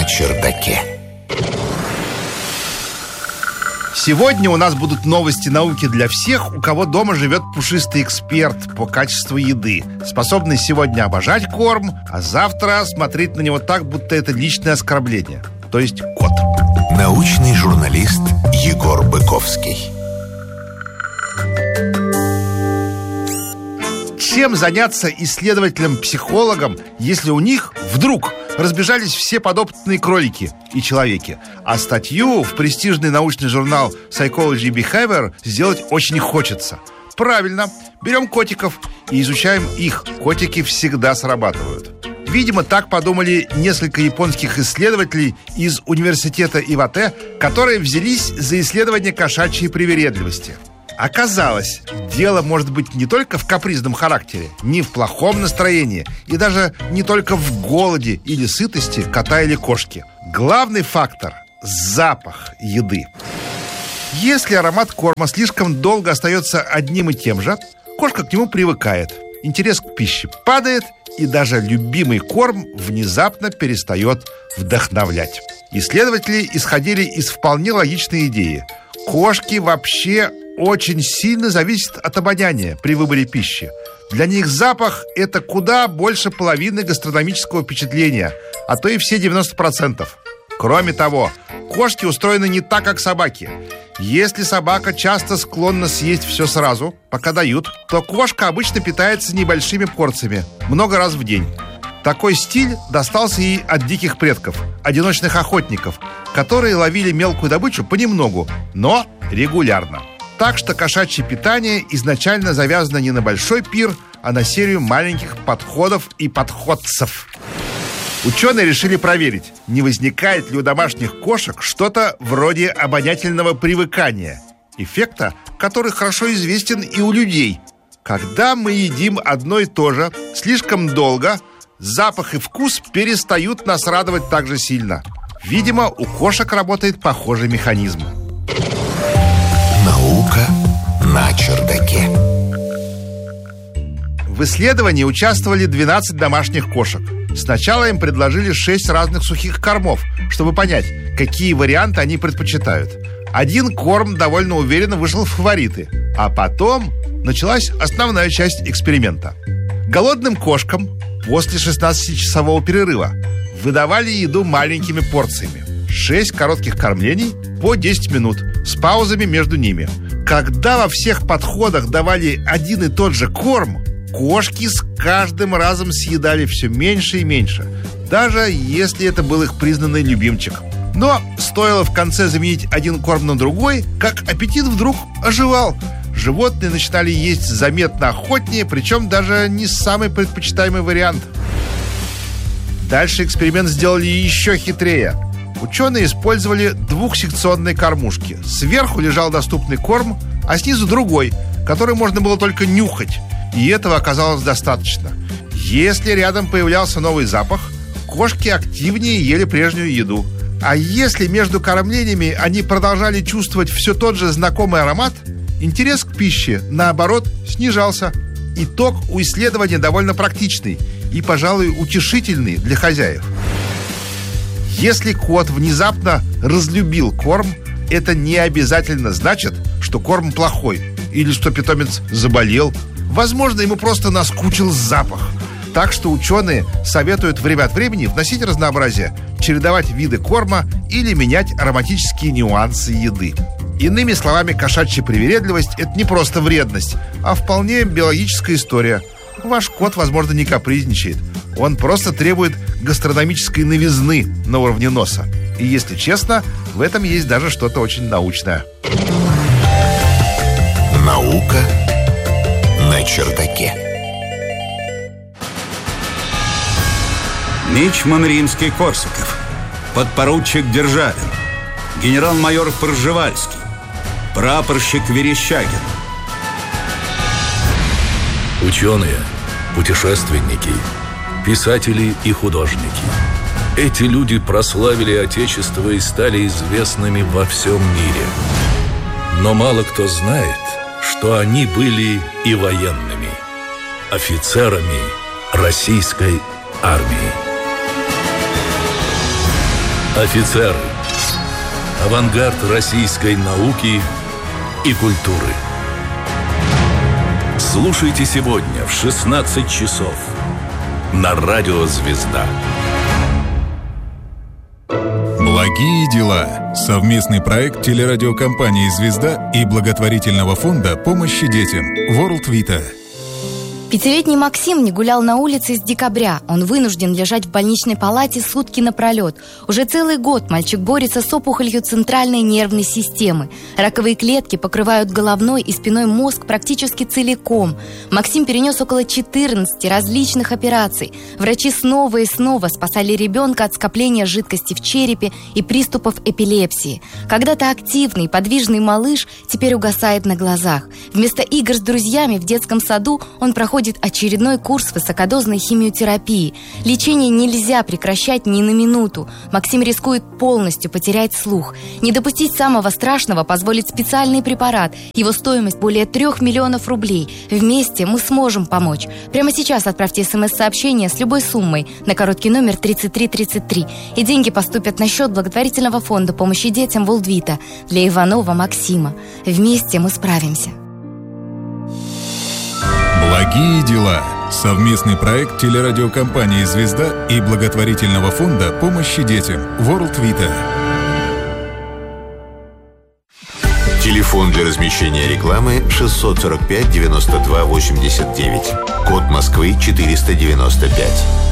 на чердаке. Сегодня у нас будут новости науки для всех, у кого дома живет пушистый эксперт по качеству еды, способный сегодня обожать корм, а завтра смотреть на него так, будто это личное оскорбление. То есть кот. Научный журналист Егор Быковский. Чем заняться исследователям-психологам, если у них вдруг разбежались все подопытные кролики и человеки, а статью в престижный научный журнал Psychology Behavior сделать очень хочется? Правильно, берем котиков и изучаем их. Котики всегда срабатывают. Видимо, так подумали несколько японских исследователей из университета Ивате, которые взялись за исследование кошачьей привередливости. Оказалось, дело может быть не только в капризном характере, не в плохом настроении и даже не только в голоде или сытости кота или кошки. Главный фактор – запах еды. Если аромат корма слишком долго остается одним и тем же, кошка к нему привыкает, интерес к пище падает, и даже любимый корм внезапно перестает вдохновлять. Исследователи исходили из вполне логичной идеи. Кошки вообще очень сильно зависят от обоняния при выборе пищи. Для них запах – это куда больше половины гастрономического впечатления, а то и все 90%. Кроме того, кошки устроены не так, как собаки. Если собака часто склонна съесть все сразу, пока дают, то кошка обычно питается небольшими порциями, много раз в день. Такой стиль достался ей от диких предков, одиночных охотников, которые ловили мелкую добычу понемногу, но регулярно. Так что кошачье питание изначально завязано не на большой пир, а на серию маленьких подходов и подходцев. Ученые решили проверить, не возникает ли у домашних кошек что-то вроде обонятельного привыкания, эффекта, который хорошо известен и у людей. Когда мы едим одно и то же слишком долго, запах и вкус перестают нас радовать так же сильно. Видимо, у кошек работает похожий механизм. Наука на чердаке. В исследовании участвовали 12 домашних кошек. Сначала им предложили 6 разных сухих кормов, чтобы понять, какие варианты они предпочитают. Один корм довольно уверенно вышел в фавориты, а потом началась основная часть эксперимента. Голодным кошкам после 16-часового перерыва выдавали еду маленькими порциями. 6 коротких кормлений по 10 минут с паузами между ними. Когда во всех подходах давали один и тот же корм, кошки с каждым разом съедали все меньше и меньше, даже если это был их признанный любимчик. Но стоило в конце заменить один корм на другой, как аппетит вдруг оживал. Животные начинали есть заметно охотнее, причем даже не самый предпочитаемый вариант. Дальше эксперимент сделали еще хитрее. Ученые использовали двухсекционные кормушки. Сверху лежал доступный корм, а снизу другой, который можно было только нюхать. И этого оказалось достаточно. Если рядом появлялся новый запах, кошки активнее ели прежнюю еду. А если между кормлениями они продолжали чувствовать все тот же знакомый аромат, интерес к пище, наоборот, снижался. Итог у исследования довольно практичный и, пожалуй, утешительный для хозяев. Если кот внезапно разлюбил корм, это не обязательно значит, что корм плохой или что питомец заболел. Возможно, ему просто наскучил запах. Так что ученые советуют время от времени вносить разнообразие, чередовать виды корма или менять ароматические нюансы еды. Иными словами, кошачья привередливость – это не просто вредность, а вполне биологическая история. Ваш кот, возможно, не капризничает. Он просто требует гастрономической новизны на уровне носа. И, если честно, в этом есть даже что-то очень научное. Наука на чердаке. Мичман Римский-Корсаков, подпоручик Державин, генерал-майор Пржевальский, прапорщик Верещагин. Ученые, путешественники, писатели и художники. Эти люди прославили Отечество и стали известными во всем мире. Но мало кто знает, что они были и военными, офицерами российской армии. Офицеры. Авангард российской науки и культуры. Слушайте сегодня в 16 часов на радио «Звезда». Благие дела. Совместный проект телерадиокомпании «Звезда» и благотворительного фонда помощи детям World Vita. Пятилетний Максим не гулял на улице с декабря. Он вынужден лежать в больничной палате сутки напролет. Уже целый год мальчик борется с опухолью центральной нервной системы. Раковые клетки покрывают головной и спиной мозг практически целиком. Максим перенес около 14 различных операций. Врачи снова и снова спасали ребенка от скопления жидкости в черепе и приступов эпилепсии. Когда-то активный, подвижный малыш теперь угасает на глазах. Вместо игр с друзьями в детском саду он проходит очередной курс высокодозной химиотерапии. Лечение нельзя прекращать ни на минуту. Максим рискует полностью потерять слух. Не допустить самого страшного позволит специальный препарат. Его стоимость более 3 миллионов рублей. Вместе мы сможем помочь. Прямо сейчас отправьте смс-сообщение с любой суммой на короткий номер 3333. И деньги поступят на счет благотворительного фонда помощи детям World Vita для Иванова Максима. Вместе мы справимся. Благие дела. Совместный проект телерадиокомпании «Звезда» и благотворительного фонда помощи детям World Vita. Телефон для размещения рекламы 645 92 89. Код Москвы 495.